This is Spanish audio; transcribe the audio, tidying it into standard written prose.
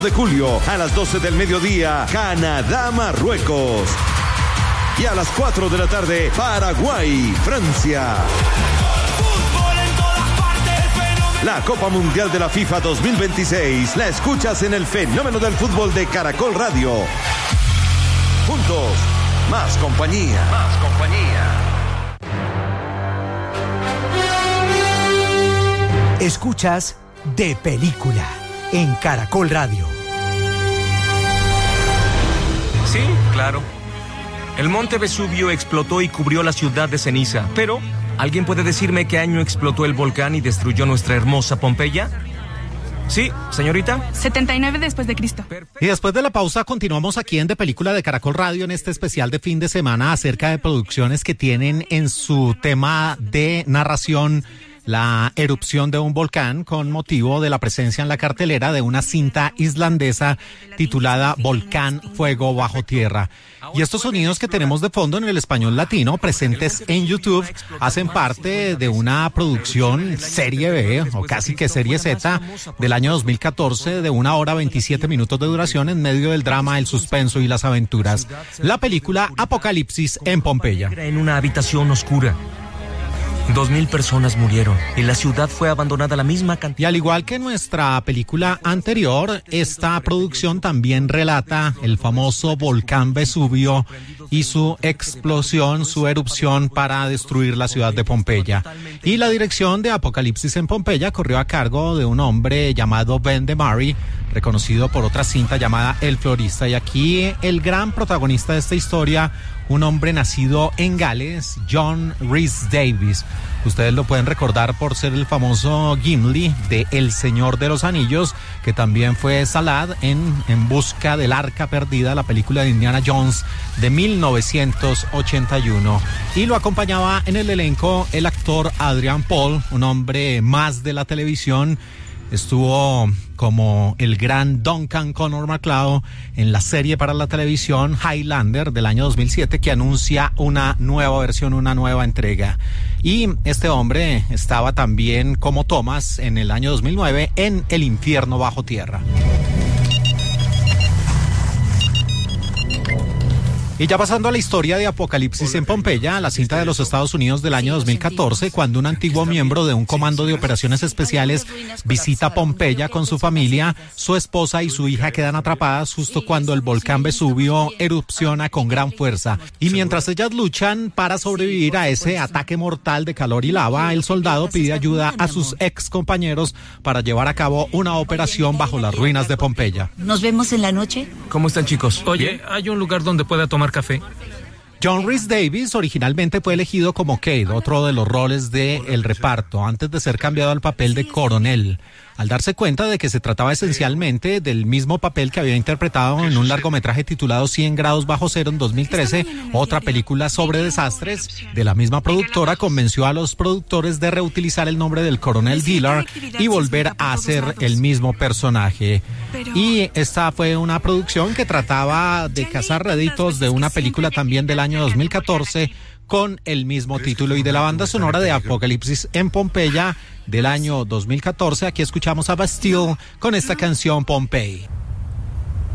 de julio a las 12 del mediodía, Canadá-Marruecos. Y a las 4 de la tarde, Paraguay-Francia. La Copa Mundial de la FIFA 2026 la escuchas en el fenómeno del fútbol de Caracol Radio. Juntos, más compañía. Más compañía. Escuchas De Película en Caracol Radio. Sí, claro. El monte Vesubio explotó y cubrió la ciudad de ceniza, pero ¿alguien puede decirme qué año explotó el volcán y destruyó nuestra hermosa Pompeya? Sí, señorita. 79 después de Cristo. Y después de la pausa continuamos aquí en De Película de Caracol Radio en este especial de fin de semana acerca de producciones que tienen en su tema de narración la erupción de un volcán con motivo de la presencia en la cartelera de una cinta islandesa titulada Volcán Fuego Bajo Tierra. Y estos sonidos que tenemos de fondo en el español latino presentes en YouTube hacen parte de una producción serie B o casi que serie Z del año 2014 de 1 hora 27 minutos de duración en medio del drama, el suspenso y las aventuras. La película Apocalipsis en Pompeya. En una habitación oscura. 2,000 personas murieron y la ciudad fue abandonada la misma cantidad. Y al igual que nuestra película anterior, esta producción también relata el famoso volcán Vesubio y su explosión, su erupción para destruir la ciudad de Pompeya. Y la dirección de Apocalipsis en Pompeya corrió a cargo de un hombre llamado Ben DeMari, reconocido por otra cinta llamada El Florista. Y aquí el gran protagonista de esta historia, un hombre nacido en Gales, John Rhys Davies. Ustedes lo pueden recordar por ser el famoso Gimli de El Señor de los Anillos, que también fue Salad en Busca del Arca Perdida, la película de Indiana Jones de 1981. Y lo acompañaba en el elenco el actor Adrian Paul, un hombre más de la televisión. Estuvo como el gran Duncan Connor MacLeod en la serie para la televisión Highlander del año 2007, que anuncia una nueva versión, una nueva entrega. Y este hombre estaba también como Thomas en el año 2009 en El Infierno Bajo Tierra. Y ya pasando a la historia de Apocalipsis en Pompeya, la cinta de los Estados Unidos del año 2014, cuando un antiguo miembro de un comando de operaciones especiales visita Pompeya con su familia, su esposa y su hija quedan atrapadas justo cuando el volcán Vesubio erupciona con gran fuerza. Y mientras ellas luchan para sobrevivir a ese ataque mortal de calor y lava, el soldado pide ayuda a sus ex compañeros para llevar a cabo una operación bajo las ruinas de Pompeya. ¿Nos vemos en la noche? ¿Cómo están, chicos? Oye, ¿bien? ¿hay un lugar donde pueda tomar café? John Rhys Davies originalmente fue elegido como Cade, otro de los roles del reparto, antes de ser cambiado al papel de coronel, al darse cuenta de que se trataba esencialmente del mismo papel que había interpretado en un largometraje titulado 100 grados bajo cero en 2013, otra película sobre desastres de la misma productora. Convenció a los productores de reutilizar el nombre del coronel Dillard y volver a hacer el mismo personaje. Y esta fue una producción que trataba de cazar réditos de una película también del año 2014 con el mismo título y de la banda sonora de Apocalipsis en Pompeya del año 2014. Aquí escuchamos a Bastille con esta canción Pompeii.